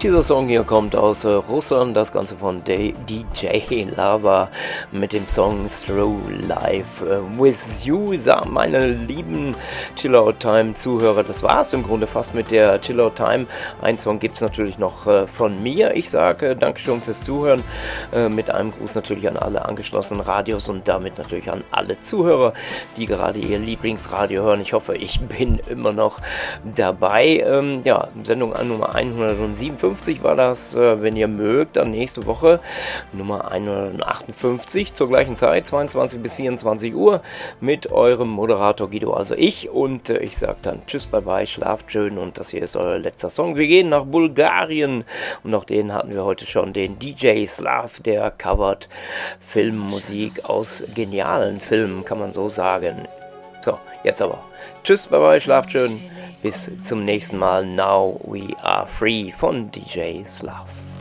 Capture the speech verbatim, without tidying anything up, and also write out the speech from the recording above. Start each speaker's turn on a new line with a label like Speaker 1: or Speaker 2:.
Speaker 1: Dieser Song hier kommt aus äh, Russland, das Ganze von D J Lava mit dem Song Through Life äh, With You. Ja, meine lieben Chillout-Time-Zuhörer, das war's im Grunde fast mit der Chillout-Time. Ein Song gibt's natürlich noch äh, von mir. Ich sage äh, Dankeschön fürs Zuhören, äh, mit einem Gruß natürlich an alle angeschlossenen Radios und damit natürlich an alle Zuhörer, die gerade ihr Lieblingsradio hören. Ich hoffe, ich bin immer noch dabei. Ähm, ja, Sendung an Nummer hundertsiebenundfünfzig war das, äh, wenn ihr mögt, dann nächste Woche Nummer hundertachtundfünfzig zur gleichen Zeit, zweiundzwanzig bis vierundzwanzig Uhr, mit eurem Moderator Guido, also ich, und äh, ich sage dann tschüss, bye bye, schlaft schön, und das hier ist euer letzter Song. Wir gehen nach Bulgarien und noch den hatten wir heute schon, den D J Slav, der covert Filmmusik aus genialen Filmen, kann man so sagen. So, jetzt aber tschüss, bye bye, schlaft schön. Bis zum nächsten Mal. Now We Are Free von D J Slav.